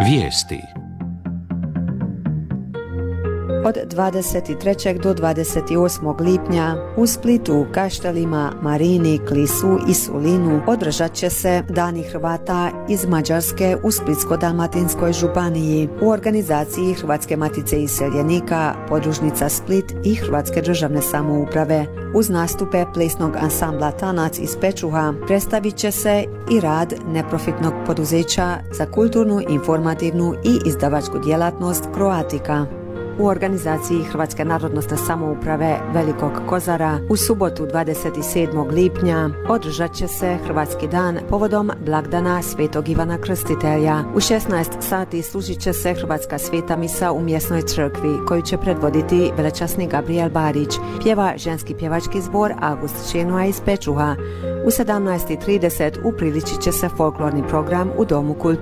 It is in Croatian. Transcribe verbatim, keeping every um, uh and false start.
Vijesti. Od dvadeset trećeg do dvadeset osmog lipnja u Splitu, Kaštelima, Marini, Klisu i Sulinu održat će se Dani Hrvata iz Mađarske u Splitsko-dalmatinskoj županiji u organizaciji Hrvatske matice iseljenika, podružnica Split i Hrvatske državne samouprave. Uz nastupe plesnog ansambla Tanac iz Pečuha predstavit će se i rad neprofitnog poduzeća za kulturnu, informativnu i izdavačku djelatnost Croatica. U organizaciji Hrvatske narodnosne samouprave Velikog Kozara u subotu dvadeset sedmog lipnja održat će se Hrvatski dan povodom blagdana Svetog Ivana Krstitelja. U šesnaest sati služit će se Hrvatska sveta misa u mjesnoj crkvi koju će predvoditi velečasni Gabriel Barić, pjeva ženski pjevački zbor August Šenua iz Pečuha. U sedamnaest i trideset upriličit će se folklorni program u Domu kulture.